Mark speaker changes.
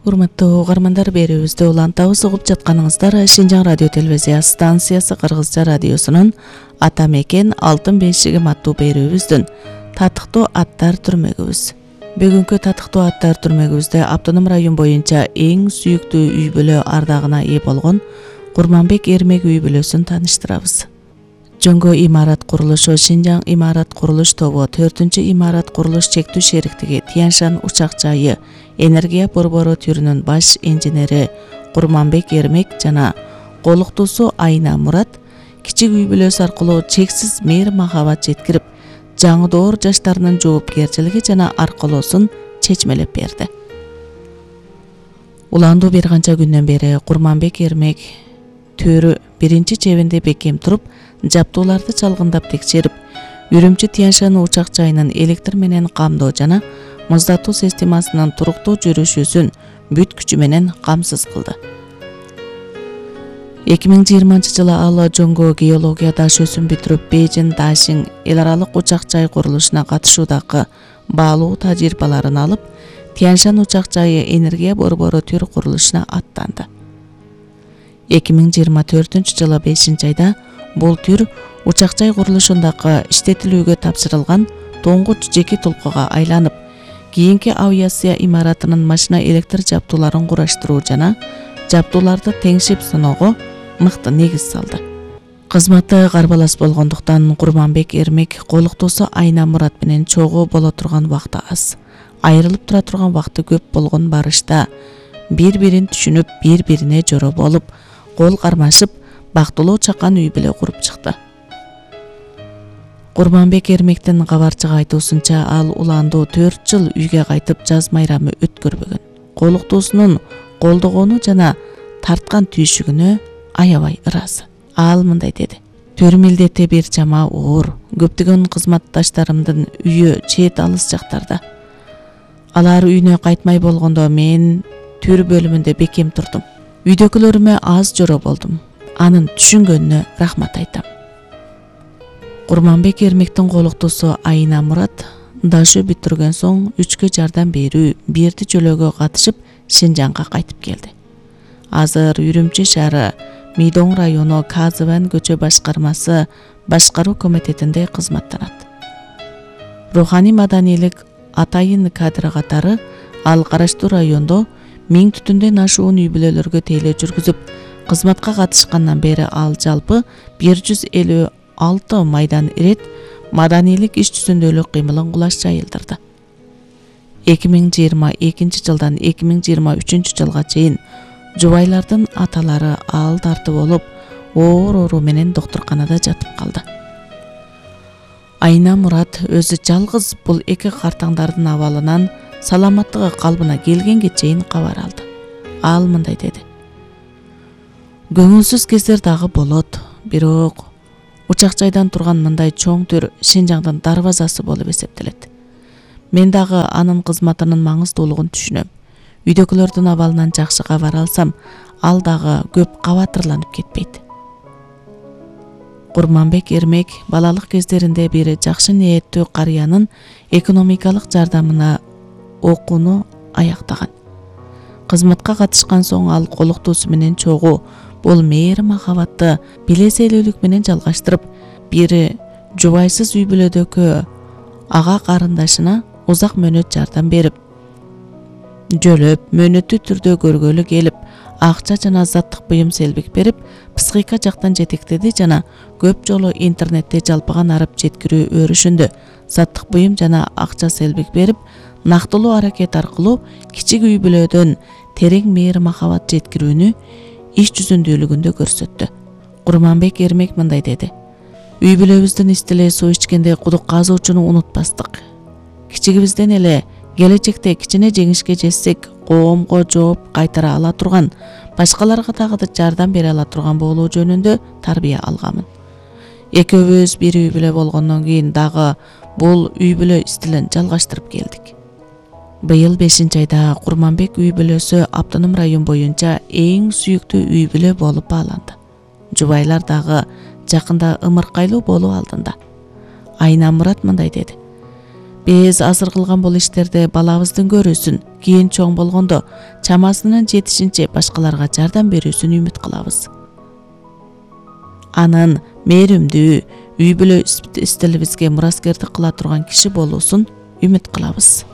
Speaker 1: Урматтуу угармандар, берүүбүздө улантабыз угуп жатканыңыздар Шинжаң радио телевизия станциясы Кыргызча радиосунун Ата мекен алтын бешигим аттуу берүүбүздүн татыктуу аттар түрмөгүбүз. Бүгүнкү татыктуу аттар түрмөгүбүздө автоном район боюнча эң сүйүктүү үй бүлө ардагына ээ болгон Курманбек Эрмек үй бүлөсүн тааныштырабыз. Жоңго имарат курулушу Шинжаң имарат курулуш тобу 4-чү имарат курулуш чектүү шериктиги Тяньшан учак жайы энергия борбору түрүнүн баш инженери Курманбек Эрмек жана колуктуусу Айна Мурат кичик үй бүлөсү аркылуу чексиз мейир махабат жеткирип, жаңы жаштарынын жоопкерчилиги жана аркылоосун чечмелеп берди. Уландуу бир канча күндөн бери Курманбек Эрмек төрү биринчи чебинде бекем туруп, жаптууларды чалгындап текшерип, Үрүмчү Тяньшан учак жайынын электр менен камдоо жана муздатуу системасынын туруктуу жүрүшүсүн бүт күчү менен камсыз кылды. 2020 жылы ал жоңго геология дашөсүн бүтүрүп, Бейжин Дашин эл аралык учак жай курулушуна катышуудагы баалуу тажрыйбаларын алып, Тяньшан учак жайы энергия борбору төр курулушуна аттанды. 2024 жылы 5 айда бул түр учак жай курулушундагы иштетилүүгө тапшырылган тоңгуч жеке толкуга айланып, кийинки авиация имаратынын машина электр жаптууларын кураштыруу жана жаптууларды теңшеп сыноого мыкты негиз салды. Кызматы карбалас болгондуктан Курманбек Эрмек колуктуусу Айна Мурат менен чогуу боло турган убакты аз, айрылып тура турган убакты көп болгон барышта бири-бирин түшүнүп, бири-бирине жоро болуп, кол кармашып, бактылуу чакан үй бүлө куруп чыкты. Курманбек Эрмектин кабарчыга айтуусунча, ал уландуу 4 жыл үйгө кайтып жаз майрамы өткөрбөгөн. Колуктуусунун колдогону жана тарткан түйшүгүнө аябай ыраазы. Ал мындай деди: "Төр милдети бир чама оор, көптөгөн кызматташтарымдын үйү чет алыс жактарда. Алар үйүнө кайтмай болгондо мен төр бөлүмүндө бекем турдум. Үйдөгүлөрүмө аз жоро болдум. Анын түшүнгөнүнө рахмат айтам." Курманбек Эрмектин колуктуусу Айна Мурат дашы бүтүргөн соң үчкө жардам берүү, бирди жөлөгө катышып Шинжаңга кайтып келди. Азыр Үрүмчү шаары Мийдоң району Казыбан көчө башкармасы башкаруу комитетинде кызматтанат. Руханий маданийлик атайын кадр катары ал караштуу райондо 1000 түтүндөн ашуун үй бүлөлөргө тейлөө жүргүзүп, кызматка катышкандан бери ал жалпы 156 майдан ирет маданийлик иш жүзүндөлүк кыймылын кулаш жайылдырды. 2022 жылдан 2023 жылга чейин жубайлардын аталары ал тартып болуп, оор оору менен доктурканада жатып калды. Айна Мурат өзү жалгыз бул эки картаңдардын абалынан саламаттыгы калбына келгенге чейин кабар алды. Ал мындай деди: "Көңүлсүз кездер дагы болот, бирок учак жайдан турган мындай чоң төр Шинжаңдын дарбазасы болуп эсептелет. Мен дагы анын кызматынын маңыздуулугун түшүнөм. Үйдөгүлөрдүн абалынан жакшы кабар алсам, ал дагы көп кабатырланып кетпейт." Курманбек Эрмек балалык кездеринде бир жакшы ниеттүү карыянын экономикалык жардамына окууну аяктаган. Кызматка катышкан соң ал колуктуусу менен чогуу бул мейир махабатты билеселүүлүк менен жалгаштырып, бири жубайсыз үй бүлөдөгү ага карындашына узак мөөнөт жардам берип, жөлөп, мөөнөттүү түрдө көргөлү келип, акча жана заттык буюм селбик берип, психика жактан жетектеди жана көп жолу интернетте жалпыган арып жеткирүү өрүшүндө заттык буюм жана акча селбик берип, нактылуу аракет аркылуу кичик үй бүлөдөн терең мейир махабат жеткирүүнү иш жүзүндүүлүгүндө көрсөттү. Курманбек Эрмек мындай деди: "Үй бүлөбүздүн истеле суу ичкенде кудук казуучуну унутпастык. Кичигибизден эле келечекте кичине жеңишке жетсек, коомго жооп кайтара ала турган, башкаларга дагы жардам бере ала турган болуу жөнүндө тарбия алганмын. Экөөбүз бир үй бүлө болгондон кийин дагы бул үй бүлө стилин жалгаштырып келдик." Быйыл 5 айда Курманбек үй бүлөсү автоном район боюнча эң сүйүктүү үй бүлө болуп бааланды. Жубайлар дагы жакында ымыркайлуу болуу алдында. Айна Мурат мындай деди: Биз азыр кылган бул иштерде балабыздын көрүүсүн, кийин чоң болгондо чамасынын жетишинче башкаларга жардам берүүсүн үмүт кылабыз. Анын мээримдүү, үй бүлө стилибизге мураскердик кыла турган киши болуусун үмүт кылабыз.